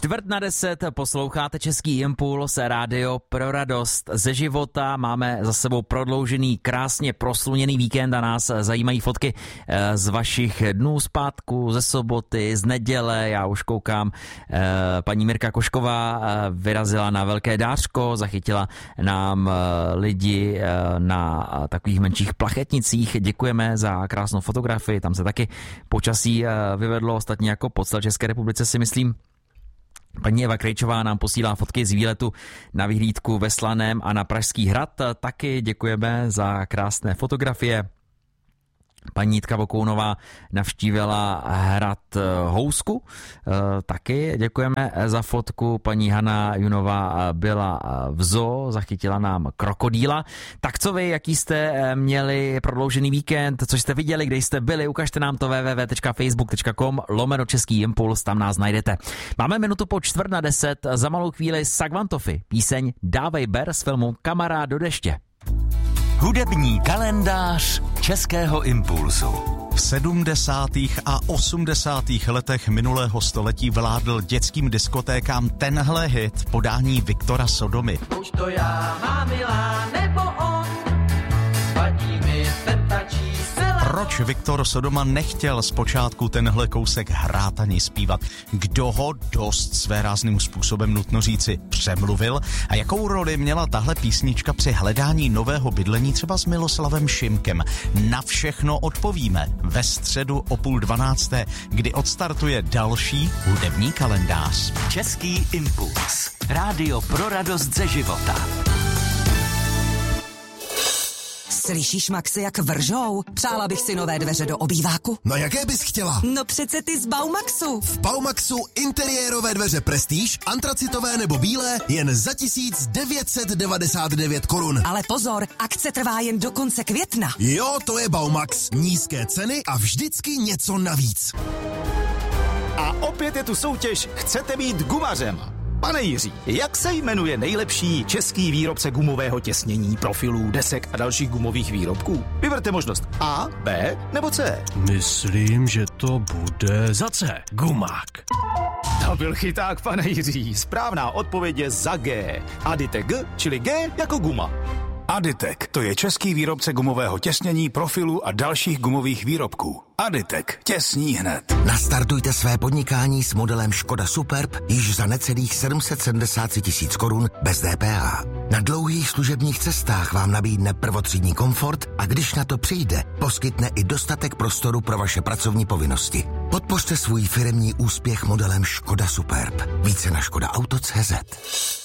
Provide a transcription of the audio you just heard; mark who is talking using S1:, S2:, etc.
S1: 9:45 posloucháte Český impuls, rádio pro radost ze života. Máme za sebou prodloužený, krásně prosluněný víkend a nás zajímají fotky z vašich dnů zpátku, ze soboty, z neděle. Já už koukám, paní Mirka Košková vyrazila na Velké Dářko, zachytila nám lidi na takových menších plachetnicích. Děkujeme za krásnou fotografii, tam se taky počasí vyvedlo, ostatně jako po celé České republice si myslím. Paní Eva Krejčová nám posílá fotky z výletu na vyhlídku ve Slaném a na Pražský hrad. Taky děkujeme za krásné fotografie. Paní Jitka Vokounová navštívila hrad Housku. Taky děkujeme za fotku. Paní Hana Junová byla v zoo, zachytila nám krokodýla. Tak co vy, jaký jste měli prodloužený víkend, co jste viděli, kde jste byli, ukažte nám to www.facebook.com/Český impuls, tam nás najdete. Máme minutu po 9:45, za malou chvíli Sagvantofy, píseň Dávej ber z filmu Kamarád do deště.
S2: Hudební kalendář Českého impulsu.
S3: V 70. a 80. letech minulého století vládl dětským diskotékám tenhle hit v podání Viktora Sodomy.
S4: Buď to já, má milá, nebo on, vadí mi tetačí sela.
S3: Proč Viktor Sodoma nechtěl zpočátku tenhle kousek hrát ani zpívat? Kdo ho dost svérázným způsobem, nutno říci, přemluvil? A jakou roli měla tahle písnička při hledání nového bydlení třeba s Miloslavem Šimkem? Na všechno odpovíme ve středu o 11:30, kdy odstartuje další hudební kalendář.
S2: Český impuls. Rádio pro radost ze života.
S5: Slyšíš, Maxi, jak vržou? Přála bych si nové dveře do obýváku.
S6: No jaké bys chtěla?
S5: No přece ty z Baumaxu.
S6: V Baumaxu interiérové dveře Prestige, antracitové nebo bílé, jen za 1999 korun.
S5: Ale pozor, akce trvá jen do konce května.
S6: Jo, to je Baumax. Nízké ceny a vždycky něco navíc.
S7: A opět je tu soutěž Chcete být gumařem. Pane Jiří, jak se jmenuje nejlepší český výrobce gumového těsnění, profilů, desek a dalších gumových výrobků? Vyberte možnost A, B nebo C.
S8: Myslím, že to bude za C. Gumák.
S7: To byl chyták, pane Jiří. Správná odpověď je za G. Aditek G, čili G jako guma.
S9: Aditek, to je český výrobce gumového těsnění, profilů a dalších gumových výrobků. Aditek, těsní hned.
S10: Nastartujte své podnikání s modelem Škoda Superb již za necelých 773 000 korun bez DPH. Na dlouhých služebních cestách vám nabídne prvotřídní komfort a když na to přijde, poskytne i dostatek prostoru pro vaše pracovní povinnosti. Podpořte svůj firemní úspěch modelem Škoda Superb. Více na škodaauto.cz.